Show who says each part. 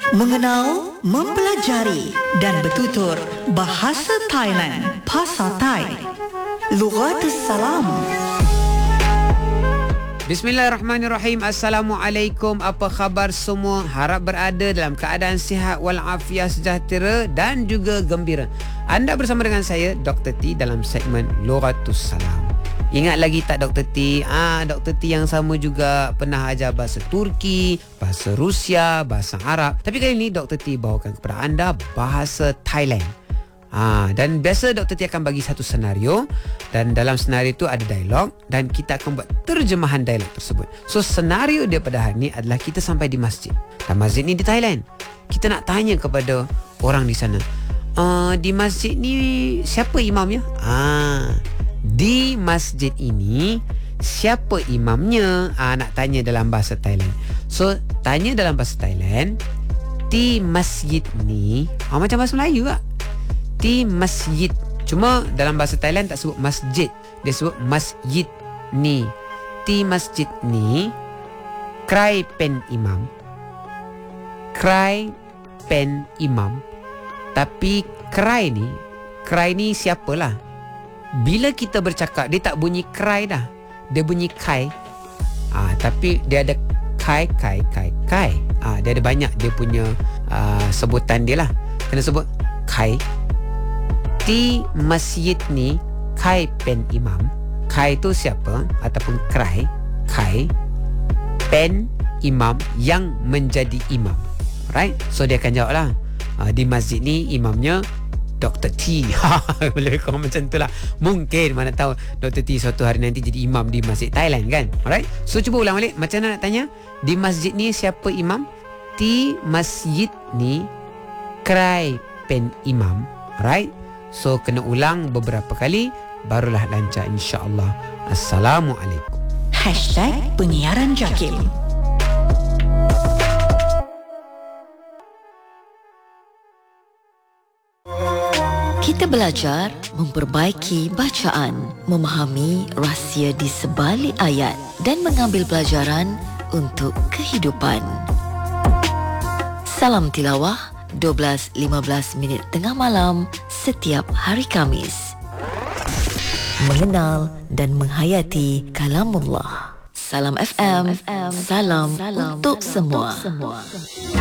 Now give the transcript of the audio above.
Speaker 1: Mengenal, mempelajari dan bertutur bahasa Thailand, Pasar Thai. Lughatus Salam.
Speaker 2: Bismillahirrahmanirrahim. Assalamualaikum. Apa khabar semua? Harap berada dalam keadaan sihat walafiat sejahtera dan juga gembira. Anda bersama dengan saya Dr. T dalam segmen Lughatus Salam. Ingat lagi tak Dr. T? Dr. T yang sama juga pernah ajar bahasa Turki, bahasa Rusia, bahasa Arab. Tapi kali ini Dr. T bawakan kepada anda bahasa Thailand. Dan biasa Dr. T akan bagi satu senario, dan dalam senario itu ada dialog dan kita akan buat terjemahan dialog tersebut. So senario dia pada hari ini adalah kita sampai di masjid. Dan masjid ni di Thailand. Kita nak tanya kepada orang di sana, di masjid ni siapa imamnya? Di masjid ini siapa imamnya? Nak tanya dalam bahasa Thailand. So tanya dalam bahasa Thailand, di masjid ni macam bahasa Melayu tak? Di masjid. Cuma dalam bahasa Thailand tak sebut masjid, dia sebut masjid ni. Di masjid ni Krai pen imam. Krai pen imam. Tapi Krai ni siapalah. Bila kita bercakap, dia tak bunyi Krai dah, dia bunyi Kai. Tapi dia ada Kai. Dia ada banyak dia punya sebutan dia lah. Kena sebut Kai. Di masjid ni Kai pen imam. Kai tu siapa? Ataupun Krai. Kai pen imam, yang menjadi imam. Right? So dia akan jawab lah, di masjid ni imamnya Dr. T. Boleh kau macam tu lah. Mungkin mana tahu Dr. T suatu hari nanti jadi imam di masjid Thailand kan. Alright? So cuba ulang balik. Macam mana nak tanya? Di masjid ni siapa imam? Di masjid ni Krai pen imam. Alright? So kena ulang beberapa kali, barulah lancar insya-Allah. Assalamualaikum.
Speaker 1: #Penyiaran Jakim. Kita belajar memperbaiki bacaan, memahami rahsia di sebalik ayat dan mengambil pelajaran untuk kehidupan. Salam tilawah 12.15 minit tengah malam setiap hari Khamis. Mengenal dan menghayati kalamullah. Salam FM, salam untuk semua.